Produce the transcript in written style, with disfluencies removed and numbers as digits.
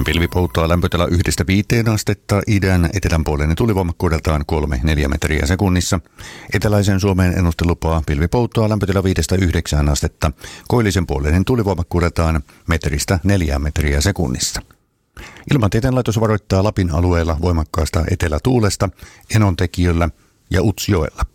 Pilvipoutoa lämpötila 1-5 astetta, idän etelänpuoleinen tulivoimakkuudeltaan 3-4 metriä sekunnissa. Eteläisen Suomeen ennustelupaa pilvipoutoa lämpötila 5-9 astetta, koillisen puoleinen tulivoimakkuudeltaan 1-4 metriä sekunnissa. Ilmatieteen laitos varoittaa Lapin alueella voimakkaasta etelätuulesta Enontekiöllä ja Utsjoella.